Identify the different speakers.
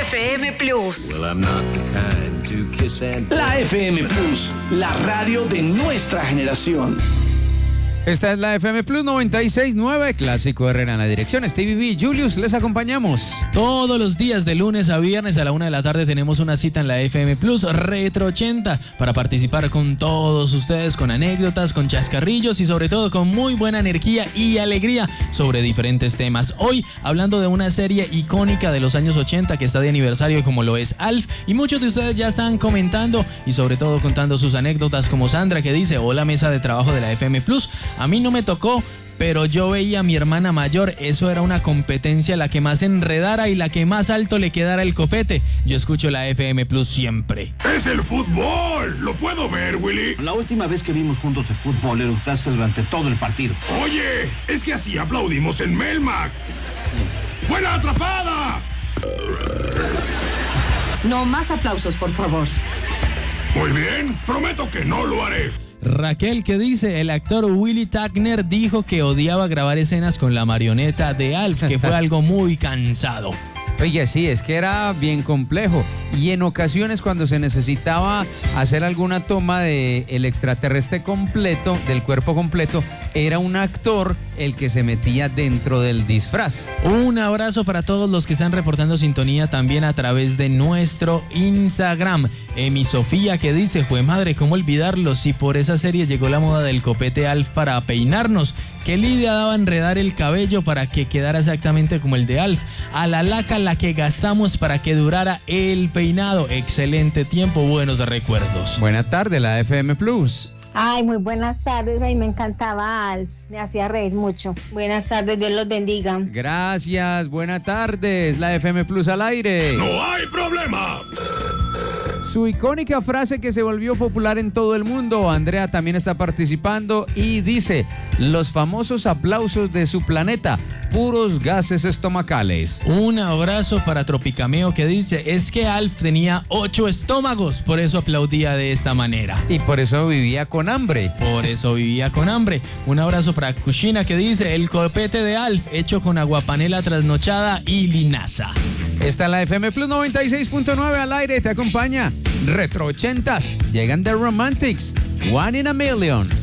Speaker 1: FM Plus.
Speaker 2: Well, I'm not the kind to kiss and
Speaker 3: La FM Plus, la radio de nuestra generación.
Speaker 4: Esta es la FM Plus 96.9, Clásico Herrera en la dirección. Stevie B, Julius, les acompañamos.
Speaker 5: Todos los días de lunes a viernes a la 1 de la tarde tenemos una cita en la FM Plus Retro 80 para participar con todos ustedes, con anécdotas, con chascarrillos y sobre todo con muy buena energía y alegría sobre diferentes temas. Hoy hablando de una serie icónica de los años 80 que está de aniversario como lo es Alf, y muchos de ustedes ya están comentando y sobre todo contando sus anécdotas, como Sandra, que dice: hola, mesa de trabajo de la FM Plus. A mí no me tocó, pero yo veía a mi hermana mayor. Eso era una competencia, la que más enredara y la que más alto le quedara el copete. Yo escucho la FM Plus siempre.
Speaker 6: ¡Es el fútbol! ¿Lo puedo ver, Willy?
Speaker 7: La última vez que vimos juntos el fútbol eructaste durante todo el partido.
Speaker 6: Oye, es que así aplaudimos en Melmac. ¡Buena atrapada!
Speaker 1: No más aplausos, por favor.
Speaker 6: Muy bien, prometo que no lo haré.
Speaker 5: Raquel, que dice: el actor Willy Tagner dijo que odiaba grabar escenas con la marioneta de Alf, que fue algo muy cansado.
Speaker 4: Oye, sí, es que era bien complejo y en ocasiones cuando se necesitaba hacer alguna toma del extraterrestre completo, del cuerpo completo, era un actor el que se metía dentro del disfraz.
Speaker 5: Un abrazo para todos los que están reportando sintonía también a través de nuestro Instagram. Emi Sofía, que dice: jue madre, ¿cómo olvidarlo? Si por esa serie llegó la moda del copete Alf para peinarnos. ¿Qué lidia daba enredar el cabello para que quedara exactamente como el de Alf? A la laca la que gastamos para que durara el peinado. Excelente tiempo, buenos recuerdos.
Speaker 4: Buena tarde, la FM Plus.
Speaker 8: Ay, muy buenas tardes. Ay, me encantaba Alf. Me hacía reír mucho. Buenas tardes, Dios los bendiga.
Speaker 4: Gracias, buenas tardes, la FM Plus al aire.
Speaker 6: ¡No hay problema!
Speaker 4: Su icónica frase que se volvió popular en todo el mundo. Andrea también está participando y dice: los famosos aplausos de su planeta, puros gases estomacales.
Speaker 5: Un abrazo para Tropicameo, que dice: es que Alf tenía 8 estómagos, por eso aplaudía de esta manera.
Speaker 4: Y por eso vivía con hambre.
Speaker 5: Por eso vivía con hambre. Un abrazo para Kushina, que dice: el copete de Alf hecho con aguapanela trasnochada y linaza.
Speaker 4: Esta es la FM Plus 96.9 al aire, te acompaña Retro 80s. Llegan The Romantics, One in a Million.